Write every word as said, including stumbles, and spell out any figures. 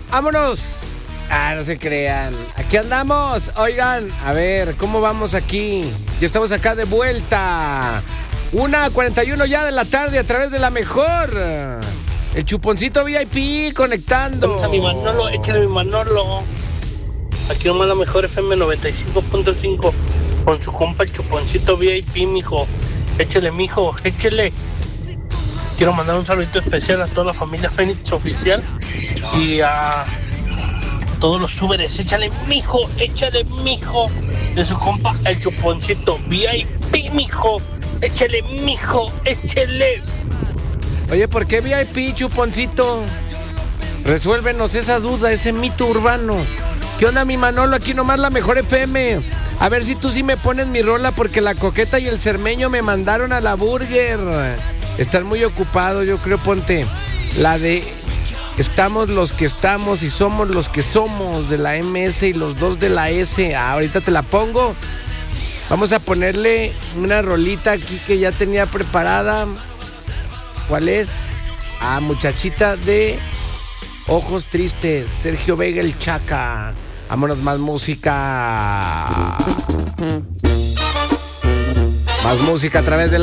vámonos. Ah, no se crean. Aquí andamos. Oigan, a ver, ¿cómo vamos aquí? Ya estamos acá de vuelta. una cuarenta y uno ya de la tarde a través de la mejor. El chuponcito V I P conectando. Échale mi Manolo, échale mi Manolo. Aquí nomás la mejor F M noventa y cinco punto cinco con su compa el chuponcito V I P, mijo. Échale, mijo, échale. Quiero mandar un saludito especial a toda la familia Fénix Oficial y a todos los súberes. Échale, mijo, échale, mijo. De su compa el chuponcito V I P, mijo. Échale, mijo, échale. Oye, ¿por qué V I P, chuponcito? Resuélvenos esa duda, ese mito urbano. ¿Qué onda, mi Manolo? Aquí nomás la mejor F M. A ver si tú sí me pones mi rola, porque la Coqueta y el Cermeño me mandaron a la Burger. Están muy ocupados, yo creo. Ponte la de estamos los que estamos y somos los que somos, de la M S y los dos de la S. Ah, ahorita te la pongo. Vamos a ponerle una rolita aquí que ya tenía preparada. ¿Cuál es? Ah, muchachita de Ojos Tristes, Sergio Vega el Chaca. Vámonos, más música. Más música a través de la